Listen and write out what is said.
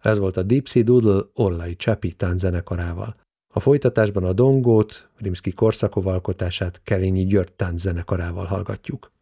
Ez volt a Dipsy Doodle Orlai Csapi tánczenekarával. A folytatásban a Dongót, Rimszky-Korsakov alkotását Kelényi György tánczenekarával hallgatjuk.